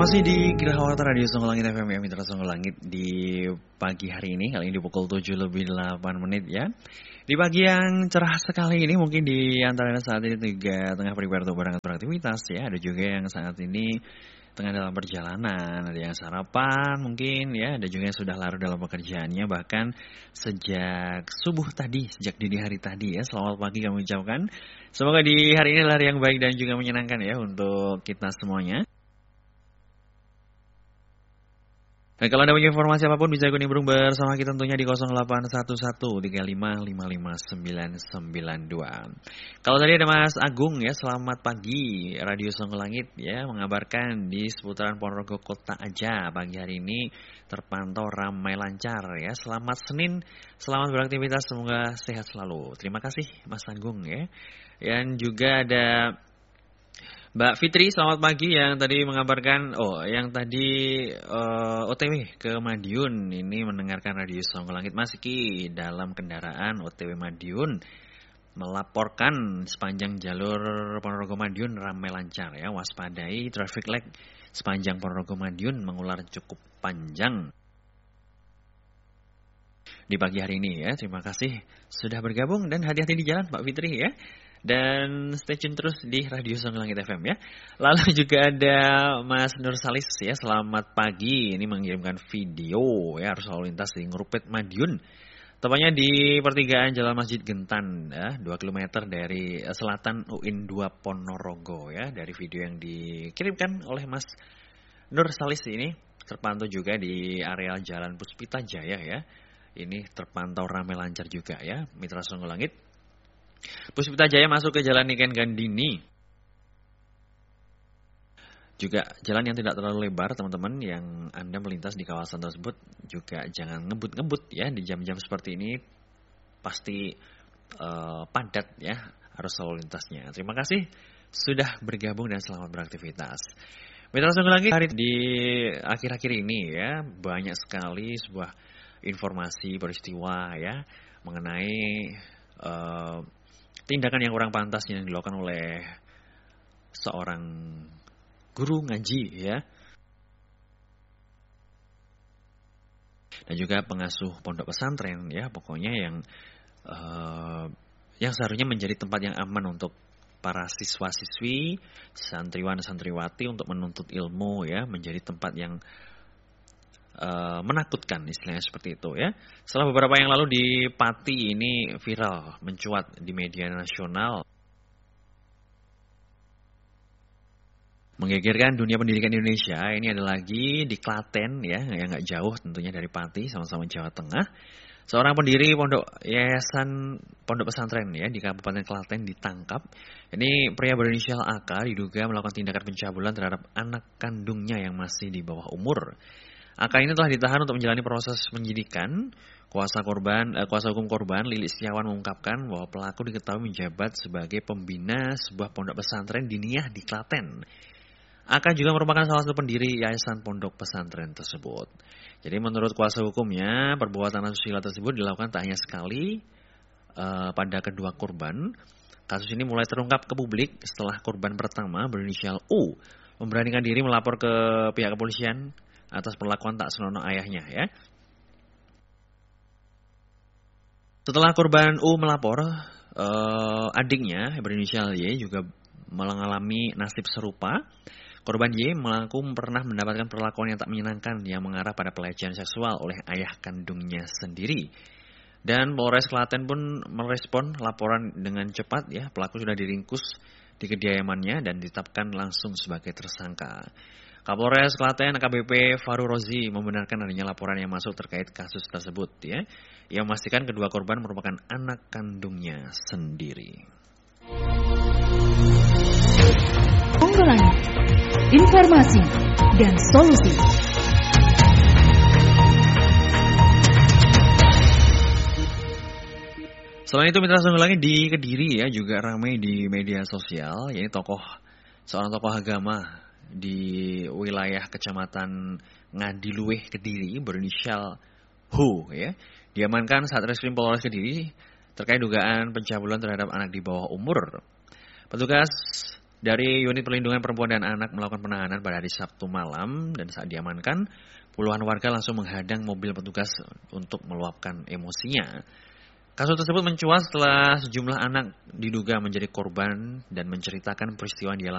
Masih di Grawata Radio Songo Langit FM ya, Mitra Songo Langit di pagi hari ini, kali ini di pukul 7:08 ya. Di pagi yang cerah sekali ini, mungkin di antaranya saat ini juga tengah prepare untuk berangkat beraktivitas ya. Ada juga yang saat ini tengah dalam perjalanan, ada yang sarapan mungkin ya, ada juga yang sudah larut dalam pekerjaannya, bahkan sejak subuh tadi, sejak dini hari tadi ya. Selamat pagi kami ucapkan. Semoga di hari ini hari yang baik dan juga menyenangkan ya untuk kita semuanya. Nah, kalau Anda punya informasi apapun bisa ikutin burung bersama kita tentunya di 081135559992. Kalau tadi ada Mas Agung ya, selamat pagi Radio Songo Langit ya, mengabarkan di seputaran Ponorogo Kota aja pagi hari ini terpantau ramai lancar ya. Selamat Senin, selamat beraktivitas, semoga sehat selalu. Terima kasih Mas Agung ya. Dan juga ada Mbak Fitri, selamat pagi yang tadi mengabarkan, yang tadi OTW ke Madiun, ini mendengarkan Radio Songo Langit meski dalam kendaraan OTW Madiun, melaporkan sepanjang jalur Ponorogo Madiun ramai lancar ya, waspadai traffic light sepanjang Ponorogo Madiun mengular cukup panjang di pagi hari ini ya. Terima kasih sudah bergabung dan hati-hati di jalan Mbak Fitri ya. Dan stay tune terus di Radio Songo Langit FM ya. Lalu juga ada Mas Nur Salis ya, selamat pagi. Ini mengirimkan video ya, arus lalu lintas di Ngrupit Madiun. Tepatnya di pertigaan Jalan Masjid Gentan ya, 2 km dari selatan UIN 2 Ponorogo ya. Dari video yang dikirimkan oleh Mas Nur Salis ini terpantau juga di area Jalan Puspita Jaya ya. Ini terpantau ramai lancar juga ya, Mitra Songo Langit. Puspita Jaya masuk ke Jalan Niken Gandini. Juga jalan yang tidak terlalu lebar teman-teman, yang Anda melintas di kawasan tersebut juga jangan ngebut-ngebut ya di jam-jam seperti ini. Pasti padat ya arus lalu lintasnya. Terima kasih sudah bergabung dan selamat beraktivitas. Mitra Songo Langit, hari di akhir-akhir ini ya, banyak sekali sebuah informasi peristiwa ya mengenai tindakan yang kurang pantas yang dilakukan oleh seorang guru ngaji ya, dan juga pengasuh pondok pesantren ya, pokoknya yang seharusnya menjadi tempat yang aman untuk para siswa-siswi, santriwan santriwati untuk menuntut ilmu ya, menjadi tempat yang menakutkan istilahnya seperti itu ya. Setelah beberapa yang lalu di Pati ini viral, mencuat di media nasional, menggegerkan dunia pendidikan Indonesia. Ini ada lagi di Klaten ya, yang nggak jauh tentunya dari Pati, sama-sama Jawa Tengah. Seorang pendiri pondok yayasan pondok pesantren ya di Kabupaten Klaten ditangkap. Ini pria berinisial AK diduga melakukan tindakan pencabulan terhadap anak kandungnya yang masih di bawah umur. AK ini telah ditahan untuk menjalani proses penyidikan. Kuasa hukum korban Lilis Setiawan mengungkapkan bahwa pelaku diketahui menjabat sebagai pembina sebuah pondok pesantren diniyah di Klaten. AK juga merupakan salah satu pendiri yayasan pondok pesantren tersebut. Jadi menurut kuasa hukumnya, perbuatan asusila tersebut dilakukan tak hanya sekali pada kedua korban. Kasus ini mulai terungkap ke publik setelah korban pertama berinisial U memberanikan diri melapor ke pihak kepolisian atas perlakuan tak senonoh ayahnya ya. Setelah korban U melapor, adiknya berinisial Y juga mengalami nasib serupa. Korban Y mengaku pernah mendapatkan perlakuan yang tak menyenangkan yang mengarah pada pelecehan seksual oleh ayah kandungnya sendiri. Dan Polres Klaten pun merespon laporan dengan cepat ya. Pelaku sudah diringkus di kediamannya dan ditetapkan langsung sebagai tersangka. Kapolres Klaten AKBP Faru Rozi membenarkan adanya laporan yang masuk terkait kasus tersebut ya. Ia memastikan kedua korban merupakan anak kandungnya sendiri. Unggulan, informasi dan solusi. Selain itu Mitra Songo Langit di Kediri ya juga ramai di media sosial, yaitu seorang tokoh agama di wilayah Kecamatan Ngadiluih Kediri berinisial Hu ya, diamankan saat Reskrim Polres Kediri terkait dugaan pencabulan terhadap anak di bawah umur. Petugas Dari Unit Perlindungan Perempuan dan Anak melakukan penahanan pada hari Sabtu malam dan saat diamankan, puluhan warga langsung menghadang mobil petugas untuk meluapkan emosinya. Kasus tersebut mencuat setelah sejumlah anak diduga menjadi korban dan menceritakan peristiwa yang dialami